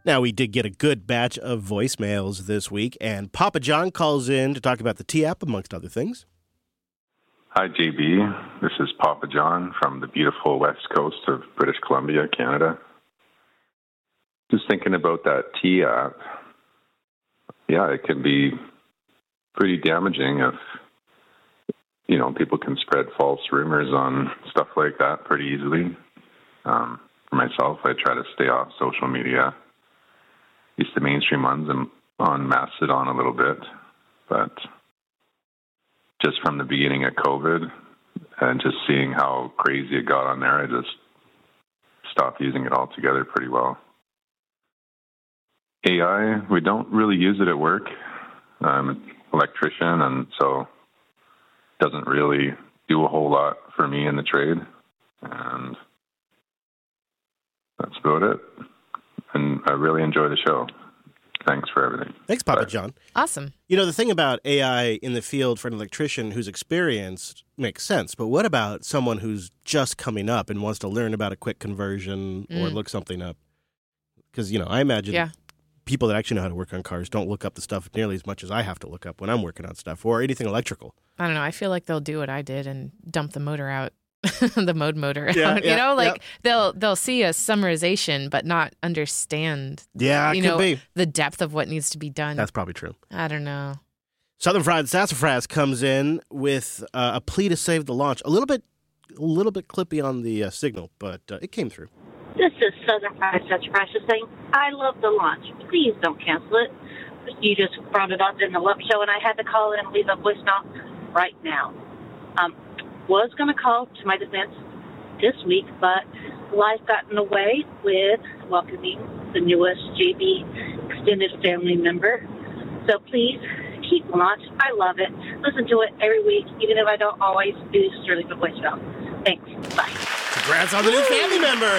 Now, we did get a good batch of voicemails this week, and Papa John calls in to talk about the T-App, amongst other things. Hi, JB. This is Papa John from the beautiful west coast of British Columbia, Canada. Just thinking about that T-App. Yeah, it can be pretty damaging if, people can spread false rumors on stuff like that pretty easily. For myself, I try to stay off social media. At least the mainstream ones. I'm on Mastodon a little bit, but just from the beginning of COVID and just seeing how crazy it got on there, I just stopped using it altogether pretty well. AI, we don't really use it at work. I'm an electrician, and so it doesn't really do a whole lot for me in the trade. And that's about it. And I really enjoy the show. Thanks for everything. Thanks, Papa John. Awesome. The thing about AI in the field for an electrician who's experienced makes sense, but what about someone who's just coming up and wants to learn about a quick conversion or look something up? Because, I imagine people that actually know how to work on cars don't look up the stuff nearly as much as I have to look up when I'm working on stuff or anything electrical. I don't know. I feel like they'll do what I did and dump the motor out. The motor out. They'll see a summarization but not understand the depth of what needs to be done. That's probably true. I don't know. Southern Fried Sassafras comes in with a plea to save the launch. A little bit clippy on the signal, but it came through. This is Southern Fried Sassafras saying, I love the launch. Please don't cancel it. You just brought it up in the Love Show, and I had to call in and leave a voicemail right now. Was going to call to my defense this week, but life got in the way with welcoming the newest JB extended family member. So please keep the launch. I love it. Listen to it every week, even if I don't always do Sterling the voicemail. Thanks. Bye. Congrats on the new family member.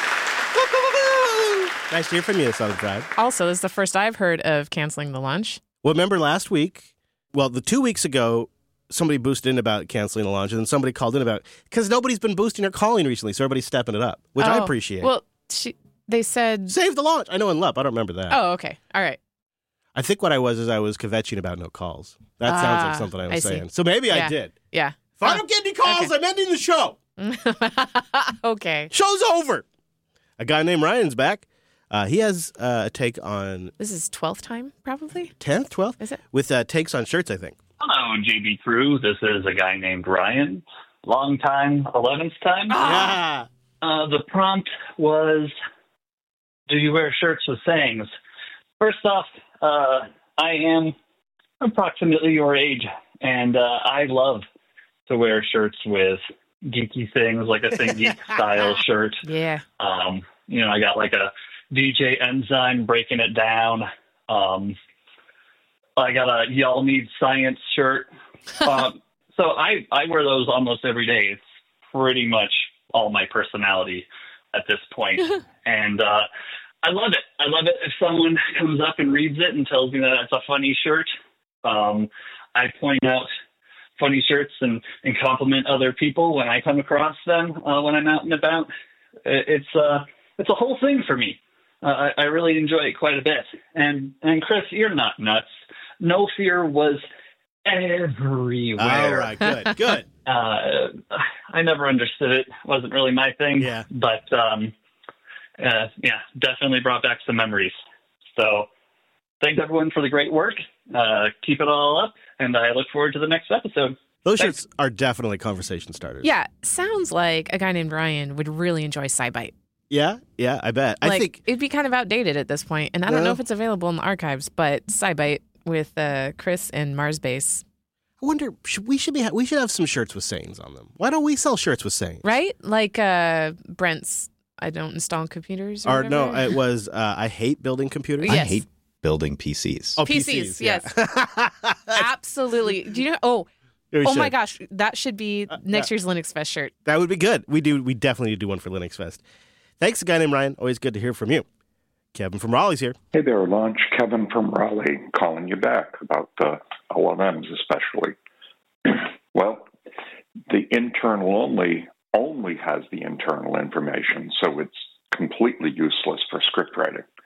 Nice to hear from you, Southern Fried. Also, this is the first I've heard of canceling the launch. Well, remember last week? Well, the 2 weeks ago, somebody boosted in about canceling the launch, and then somebody called in about because nobody's been boosting or calling recently, so everybody's stepping it up, which I appreciate. Well, they said save the launch. I know in LUP. I don't remember that. Oh, okay. All right. I think what I was kvetching about no calls. That sounds like something I was saying. So maybe I did. Yeah. If I don't get any calls, I'm ending the show. Okay. Show's over. A guy named Ryan's back. He has a take on... This is 12th time, probably? 10th, 12th? Is it? With takes on shirts, I think. Hello, JB Crew. This is a guy named Ryan. Long time, 11th time. Yeah. The prompt was, do you wear shirts with sayings? First off, I am approximately your age, and I love to wear shirts with geeky things, like a Think Geek style shirt. Yeah. I got like a DJ Enzyme breaking it down. I got a Y'all Need Science shirt. So I wear those almost every day. It's pretty much all my personality at this point. And I love it. I love it if someone comes up and reads it and tells me that it's a funny shirt. I point out funny shirts and compliment other people when I come across them when I'm out and about. It's a whole thing for me. I really enjoy it quite a bit. And Chris, you're not nuts. No Fear was everywhere. All right, good. I never understood it. Wasn't really my thing. Yeah. But, definitely brought back some memories. So thanks, everyone, for the great work. Keep it all up, and I look forward to the next episode. Those shirts are definitely conversation starters. Yeah, sounds like a guy named Ryan would really enjoy SciBite. Yeah, I bet. I think it'd be kind of outdated at this point, and I don't know if it's available in the archives, but SciBite with Chris and Mars Base. I wonder, we should have some shirts with sayings on them. Why don't we sell shirts with sayings? Right? Like Brent's, I don't install computers or whatever. No, it was, I hate building computers. Yes. I hate building PCs. Oh, PCs, yeah. yes. Absolutely. Do you know? Oh my gosh, that should be next year's Linux Fest shirt. That would be good. We definitely need to do one for Linux Fest. Thanks, a guy named Ryan. Always good to hear from you. Kevin from Raleigh's here. Hey there, Launch. Kevin from Raleigh calling you back about the OLMs especially. Well, the internal only has the internal information, so it's completely useless for script writing.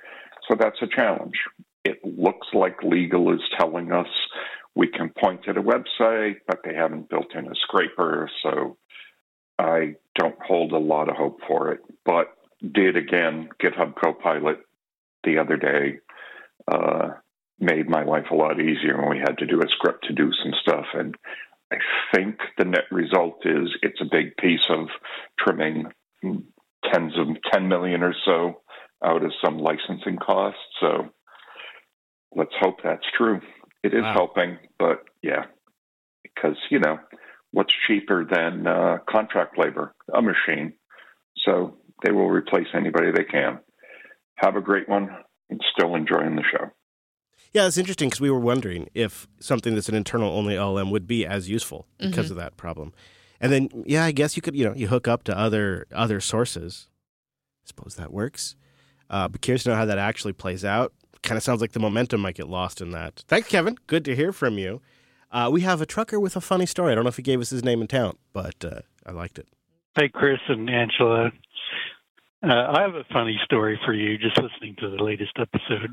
So that's a challenge. It looks like legal is telling us we can point to the website, but they haven't built in a scraper, so I don't hold a lot of hope for it. But did, again, GitHub Copilot the other day made my life a lot easier when we had to do a script to do some stuff. And I think the net result is it's a big piece of trimming 10 million or so out of some licensing costs. So let's hope that's true. It is helping, but yeah, because, what's cheaper than contract labor? A machine. So they will replace anybody they can. Have a great one and still enjoying the show. Yeah, it's interesting because we were wondering if something that's an internal-only LLM would be as useful because of that problem. And then, yeah, I guess you could, you hook up to other sources. I suppose that works. But curious to know how that actually plays out. Kind of sounds like the momentum might get lost in that. Thanks, Kevin. Good to hear from you. We have a trucker with a funny story. I don't know if he gave us his name and town, but I liked it. Hey, Chris and Angela. I have a funny story for you, just listening to the latest episode.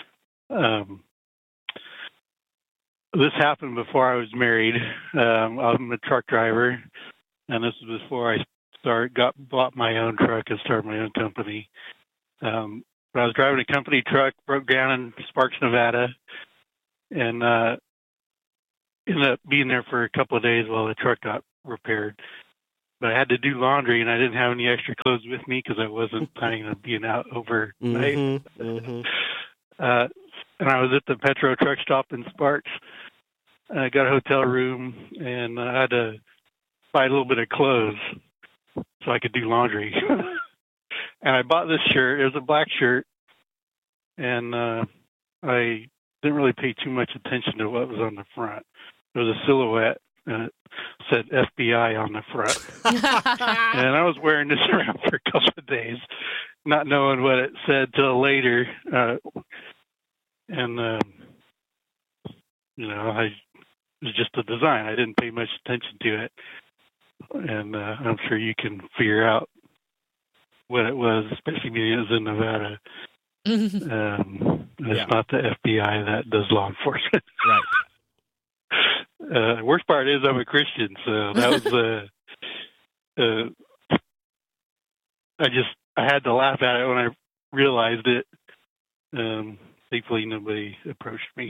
This happened before I was married. I'm a truck driver, and this was before I bought my own truck and started my own company. But I was driving a company truck, broke down in Sparks, Nevada, and ended up being there for a couple of days while the truck got repaired. But I had to do laundry, and I didn't have any extra clothes with me because I wasn't planning on being out overnight. And I was at the Petro truck stop in Sparks. I got a hotel room, and I had to buy a little bit of clothes so I could do laundry. And I bought this shirt. It was a black shirt, and I didn't really pay too much attention to what was on the front. It was a silhouette, and it said FBI on the front. And I was wearing this around for a couple of days, not knowing what it said till later. It was just a design. I didn't pay much attention to it. And I'm sure you can figure out what it was, especially being it was in Nevada. It's not the FBI that does law enforcement. Right. Worst part is I'm a Christian, so that was I had to laugh at it when I realized it. Thankfully, nobody approached me.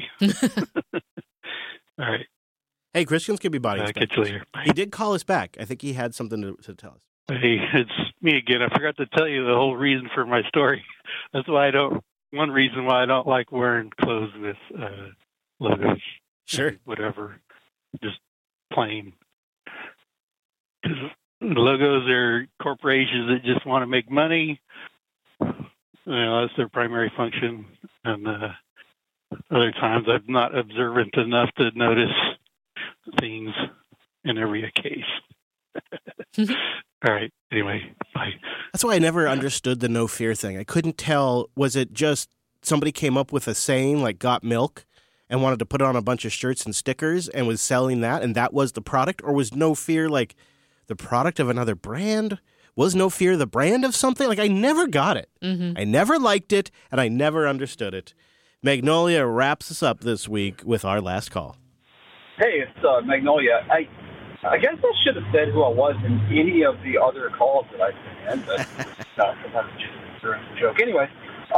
All right. Hey, Christians can be body inspectors. Catch you later. Bye. He did call us back. I think he had something to tell us. Hey, it's me again. I forgot to tell you the whole reason for my story. That's why one reason why I don't like wearing clothes with logos. Sure. Whatever. Just plain. Because logos are corporations that just want to make money. That's their primary function. And other times I'm not observant enough to notice things in every case. All right. Anyway, bye. That's why I never understood the no fear thing. I couldn't tell, was it just somebody came up with a saying like got milk and wanted to put it on a bunch of shirts and stickers and was selling that, and that was the product? Or was no fear like the product of another brand? Was no fear the brand of something? Like, I never got it. I never liked it, and I never understood it. Magnolia wraps us up this week with our last call. Hey, it's Magnolia. I guess I should have said who I was in any of the other calls that I've been in, but sometimes it's just a joke. Anyway,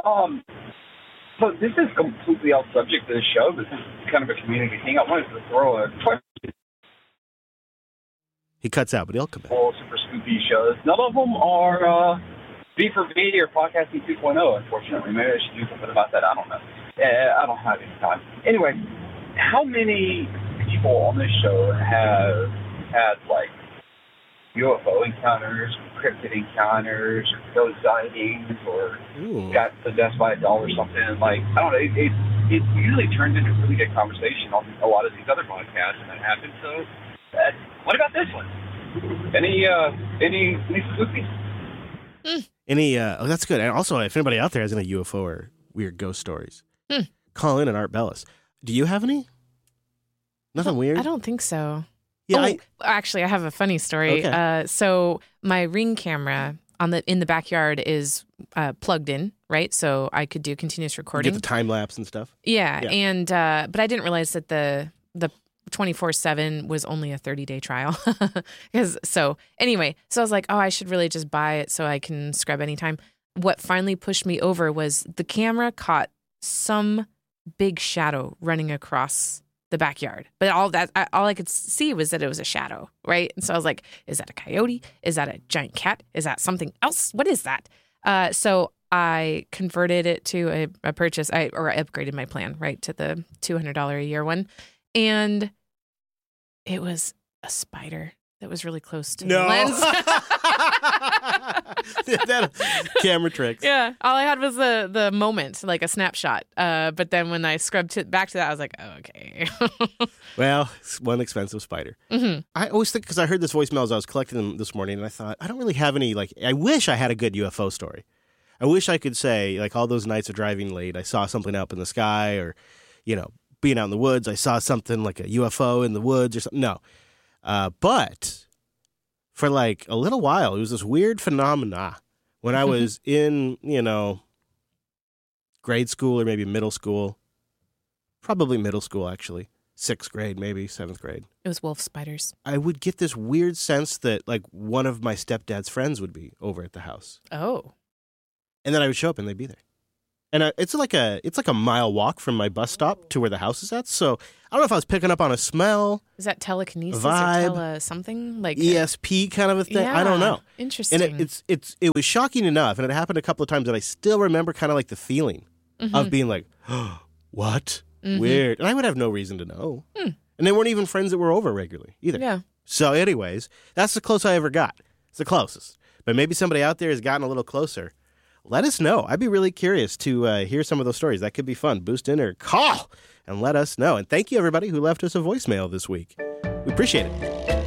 so this is completely off subject of the show. This is kind of a community thing. I wanted to throw a question. He cuts out, but he'll come back. Super scoopy shows. None of them are B for B or Podcasting 2.0, unfortunately. Maybe I should do something about that. I don't know. I don't have any time. Anyway, how many people on this show have had, like, UFO encounters, cryptid encounters, ghost sightings, or got possessed by a doll or something? Like, I don't know. It usually turns into a really good conversation on a lot of these other podcasts, and that happens. So, what about this one? Any spookies? That's good. And also, if anybody out there has any UFO or weird ghost stories, call in at Art Bellis. Do you have any? Nothing weird? I don't think so. Yeah, actually, I have a funny story. Okay. So my Ring camera, in the backyard is plugged in, right? So I could do continuous recording. You get the time lapse and stuff. Yeah. And but I didn't realize that the 24/7 was only a 30-day trial. So I was like, oh, I should really just buy it so I can scrub anytime. What finally pushed me over was the camera caught some big shadow running across the backyard. But all I could see was that it was a shadow, right? And so I was like, is that a coyote? Is that a giant cat? Is that something else? What is that? So I converted it to a purchase, I upgraded my plan, right, to the $200 a year one. And it was a spider that was really close to the lens. That camera tricks. Yeah. All I had was the moment, like a snapshot. But then when I scrubbed back to that, I was like, oh, okay. Well, it's one expensive spider. Mm-hmm. I always think, because I heard this voicemail as I was collecting them this morning, and I thought, I don't really have any, I wish I had a good UFO story. I wish I could say, all those nights of driving late, I saw something up in the sky, or, being out in the woods, I saw something like a UFO in the woods or something. No. But for a little while, it was this weird phenomena when I was in, grade school or maybe middle school. Probably middle school, actually. 6th grade, maybe 7th grade. It was wolf spiders. I would get this weird sense that one of my stepdad's friends would be over at the house. Oh. And then I would show up and they'd be there. And it's like a mile walk from my bus stop to where the house is at. So I don't know if I was picking up on a smell. Is that telekinesis vibe, or something like ESP kind of a thing? Yeah, I don't know. Interesting. And it was shocking enough, and it happened a couple of times that I still remember kind of the feeling of being like, oh, what? Mm-hmm. Weird. And I would have no reason to know. And they weren't even friends that were over regularly either. Yeah. So anyways, that's the closest I ever got. It's the closest. But maybe somebody out there has gotten a little closer. Let us know. I'd be really curious to hear some of those stories. That could be fun. Boost in or call and let us know. And thank you, everybody who left us a voicemail this week. We appreciate it.